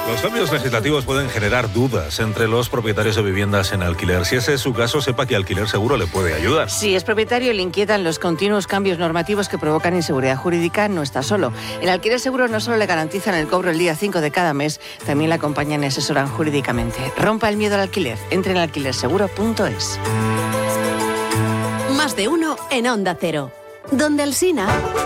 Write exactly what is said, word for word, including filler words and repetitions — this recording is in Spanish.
Los cambios legislativos pueden generar dudas entre los propietarios de viviendas en alquiler. Si ese es su caso, sepa que Alquiler Seguro le puede ayudar. Si es propietario y le inquietan los continuos cambios normativos que provocan inseguridad jurídica, no está solo. En Alquiler Seguro no solo le garantizan el cobro el día cinco de cada mes, también le acompañan y asesoran jurídicamente. Rompa el miedo al alquiler. Entre en alquiler seguro punto es. Más de uno en Onda Cero. Donde Alsina.